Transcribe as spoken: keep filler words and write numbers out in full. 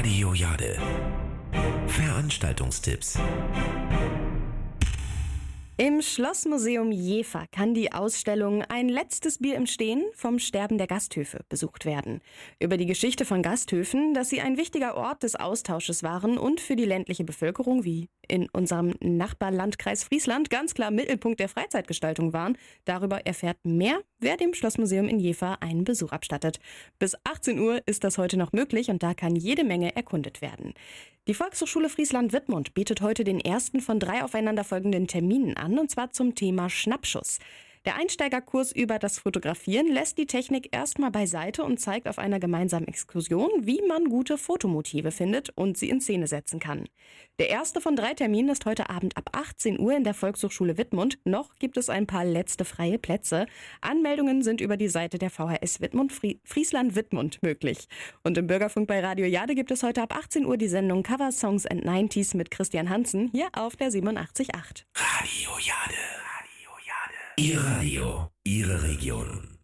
Radio Jade. Veranstaltungstipps. Im Schlossmuseum Jever kann die Ausstellung Ein letztes Bier im Stehen vom Sterben der Gasthöfe besucht werden. Über die Geschichte von Gasthöfen, dass sie ein wichtiger Ort des Austausches waren und für die ländliche Bevölkerung wie in unserem Nachbarlandkreis Friesland ganz klar Mittelpunkt der Freizeitgestaltung waren. Darüber erfährt mehr, wer dem Schlossmuseum in Jever einen Besuch abstattet. Bis achtzehn Uhr ist das heute noch möglich und da kann jede Menge erkundet werden. Die Volkshochschule Friesland-Wittmund bietet heute den ersten von drei aufeinanderfolgenden Terminen an, und zwar zum Thema Schnappschuss. Der Einsteigerkurs über das Fotografieren lässt die Technik erstmal beiseite und zeigt auf einer gemeinsamen Exkursion, wie man gute Fotomotive findet und sie in Szene setzen kann. Der erste von drei Terminen ist heute Abend ab achtzehn Uhr in der Volkshochschule Wittmund. Noch gibt es ein paar letzte freie Plätze. Anmeldungen sind über die Seite der V H S Wittmund Fri- Friesland-Wittmund möglich. Und im Bürgerfunk bei Radio Jade gibt es heute ab achtzehn Uhr die Sendung Cover Songs and neunziger mit Christian Hansen hier auf der siebenundachtzig Komma acht. Radio Jade. Radio Jade. Ihr Radio, Ihre Region.